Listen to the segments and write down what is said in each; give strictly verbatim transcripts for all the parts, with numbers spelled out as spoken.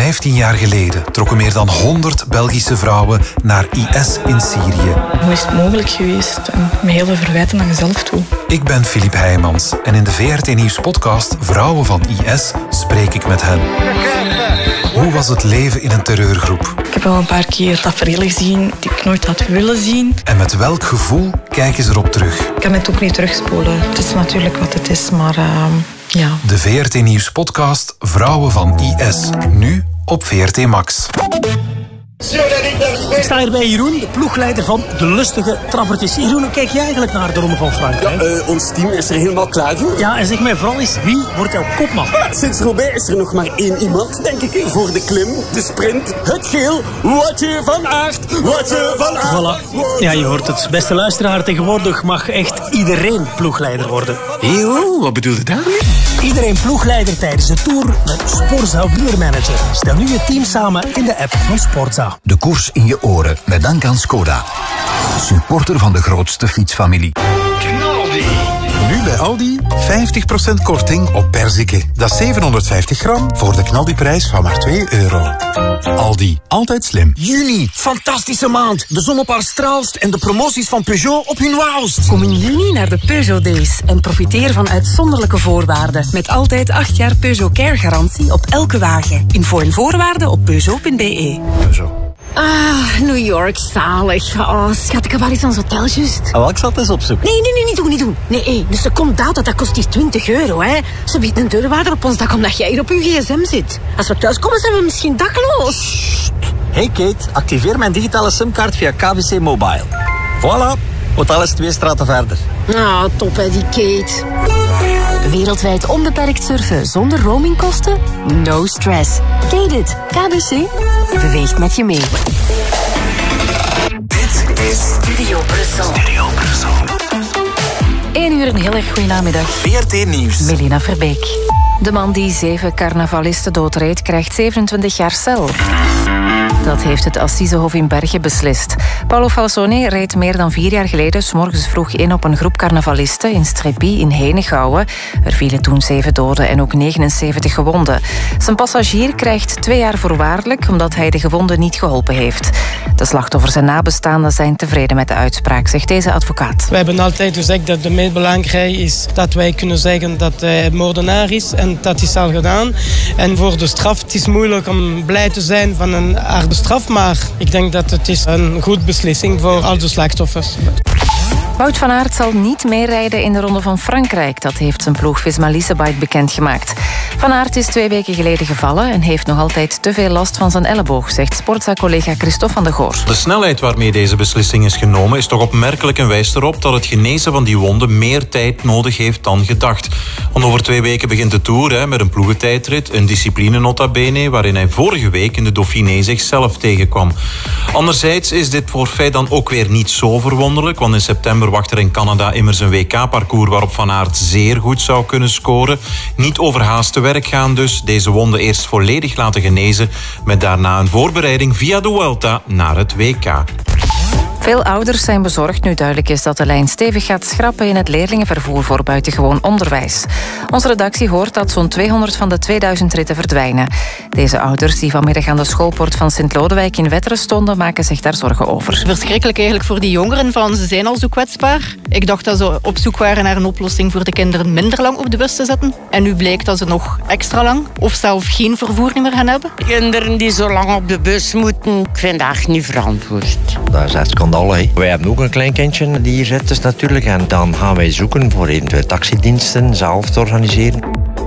Vijftien jaar geleden trokken meer dan honderd Belgische vrouwen naar I S in Syrië. Hoe is het mogelijk geweest? En met heel veel verwijten aan jezelf toe. Ik ben Filip Heijmans en in de V R T Nieuws podcast Vrouwen van I S spreek ik met hen. Hoe was het leven in een terreurgroep? Ik heb al een paar keer taferelen gezien die ik nooit had willen zien. En met welk gevoel kijken ze erop terug? Ik kan het ook niet terugspoelen. Het is natuurlijk wat het is, maar uh, ja. De V R T Nieuws podcast Vrouwen van I S. Nu op V R T Max. Ik sta hier bij Jeroen, de ploegleider van de lustige trappertjes. Jeroen, hoe kijk jij eigenlijk naar de Ronde van Frankrijk? Ja, uh, ons team is er helemaal klaar voor. Ja, en zeg mij vooral eens, wie wordt jouw kopman? Sinds Roubaix is er nog maar één iemand, denk ik, voor de klim, de sprint, het geel. Woutje van Aert, Woutje van Aert. Voilà. Ja, je hoort het. Beste luisteraar, tegenwoordig mag echt iedereen ploegleider worden. Eeuw, wat bedoel je daar nu? Iedereen ploegleider tijdens de Tour met Sporza Wielermanager. Stel nu je team samen in de app van Sporza. De koers in je oren met dank aan Skoda. Supporter van de grootste fietsfamilie. Nu bij Aldi vijftig procent korting op perziken. Dat is zevenhonderdvijftig gram voor de knaldiprijs van maar twee euro. Aldi, altijd slim. Juni, fantastische maand. De zon op haar straalst en de promoties van Peugeot op hun wauwst. Kom in juni naar de Peugeot Days en profiteer van uitzonderlijke voorwaarden. Met altijd acht jaar Peugeot Care garantie op elke wagen. Info en voorwaarden op peugeot punt b e. Peugeot. Ah, New York, zalig. Oh, schat, ik heb waar is ons hotel juist? Ah, wel, ik zal het eens opzoeken. Nee, nee, nee, niet doen, niet doen. Nee, hey, dus de secondaat, dat kost hier twintig euro, hè. Ze biedt een deurwaarder op ons dak omdat jij hier op uw gsm zit. Als we thuis komen, zijn we misschien dakloos. Hey Kate, activeer mijn digitale simkaart via K B C Mobile. Voilà, hotel is twee straten verder. Ah, top hè, die Kate. Wereldwijd onbeperkt surfen zonder roamingkosten? No stress. Ken dit? K B C beweegt met je mee. Dit is Studio Brussel. Studio Brussel. Eén uur, een heel erg goede namiddag. V R T Nieuws. Melina Verbeek. De man die zeven carnavalisten doodreed krijgt zevenentwintig jaar cel. Dat heeft het Assisehof in Bergen beslist. Paolo Falzoni reed meer dan vier jaar geleden 's morgens vroeg in op een groep carnavalisten in Strepie in Henegouwen. Er vielen toen zeven doden en ook negenenzeventig gewonden. Zijn passagier krijgt twee jaar voorwaardelijk omdat hij de gewonden niet geholpen heeft. De slachtoffers en nabestaanden zijn tevreden met de uitspraak, zegt deze advocaat. Wij hebben altijd gezegd dat het meest belangrijk is dat wij kunnen zeggen dat hij moordenaar is en dat is al gedaan. En voor de straf, het is moeilijk om blij te zijn van een harde straf, maar ik denk dat het is een goede beslissing voor al de slachtoffers. Wout van Aert zal niet meerijden in de Ronde van Frankrijk. Dat heeft zijn ploeg Visma Leasebike bekendgemaakt. Van Aert is twee weken geleden gevallen en heeft nog altijd te veel last van zijn elleboog, zegt Sportza-collega Christophe van de Goor. De snelheid waarmee deze beslissing is genomen is toch opmerkelijk en wijst erop dat het genezen van die wonden meer tijd nodig heeft dan gedacht. Want over twee weken begint de Tour hè, met een ploegentijdrit, een discipline nota bene, waarin hij vorige week in de Dauphiné zichzelf tegenkwam. Anderzijds is dit forfait dan ook weer niet zo verwonderlijk, want in september wacht er in Canada immers een W K-parcours waarop Van Aert zeer goed zou kunnen scoren. Niet overhaast te werk gaan dus, deze wonden eerst volledig laten genezen, met daarna een voorbereiding via de Vuelta naar het W K. Veel ouders zijn bezorgd nu duidelijk is dat de lijn stevig gaat schrappen in het leerlingenvervoer voor buitengewoon onderwijs. Onze redactie hoort dat zo'n tweehonderd van de tweeduizend ritten verdwijnen. Deze ouders die vanmiddag aan de schoolpoort van Sint-Lodewijk in Wetteren stonden, maken zich daar zorgen over. Verschrikkelijk eigenlijk voor die jongeren, van ze zijn al zo kwetsbaar. Ik dacht dat ze op zoek waren naar een oplossing voor de kinderen minder lang op de bus te zetten. En nu blijkt dat ze nog extra lang of zelf geen vervoer meer gaan hebben. Kinderen die zo lang op de bus moeten, ik vind dat echt niet verantwoord. Dat is echt schandaal. Wij hebben ook een klein kindje die hier zit dus natuurlijk. En dan gaan wij zoeken voor eventueel taxidiensten zelf te organiseren.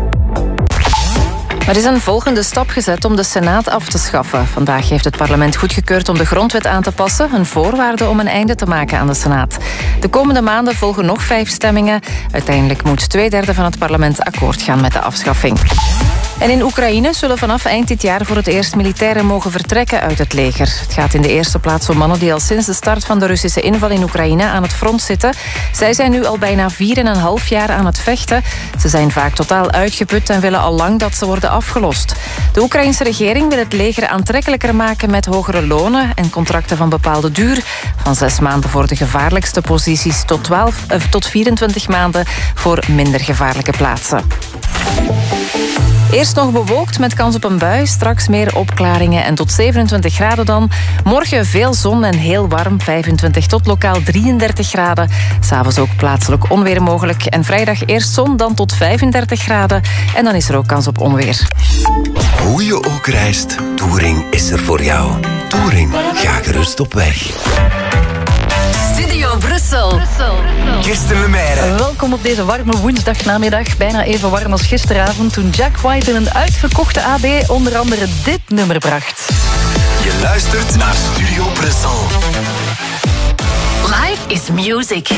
Er is een volgende stap gezet om de Senaat af te schaffen. Vandaag heeft het parlement goedgekeurd om de grondwet aan te passen, een voorwaarde om een einde te maken aan de Senaat. De komende maanden volgen nog vijf stemmingen. Uiteindelijk moet twee derde van het parlement akkoord gaan met de afschaffing. En in Oekraïne zullen vanaf eind dit jaar voor het eerst militairen mogen vertrekken uit het leger. Het gaat in de eerste plaats om mannen die al sinds de start van de Russische inval in Oekraïne aan het front zitten. Zij zijn nu al bijna vier en een half jaar aan het vechten. Ze zijn vaak totaal uitgeput en willen al lang dat ze worden afgelost. De Oekraïnse regering wil het leger aantrekkelijker maken met hogere lonen en contracten van bepaalde duur. Van zes maanden voor de gevaarlijkste posities tot, twaalf, eh, tot vierentwintig maanden voor minder gevaarlijke plaatsen. Eerst nog bewolkt met kans op een bui, straks meer opklaringen en tot zevenentwintig graden dan. Morgen veel zon en heel warm, vijfentwintig tot lokaal drieëndertig graden. S'avonds ook plaatselijk onweer mogelijk. En vrijdag eerst zon, dan tot vijfendertig graden. En dan is er ook kans op onweer. Hoe je ook reist, Touring is er voor jou. Touring, ga gerust op weg. Studio Brussel. Kirsten Lemaire. Welkom op deze warme woensdagnamiddag. Bijna even warm als gisteravond toen Jack White in een uitverkochte A B onder andere dit nummer bracht. Je luistert naar Studio Brussel. Life is music.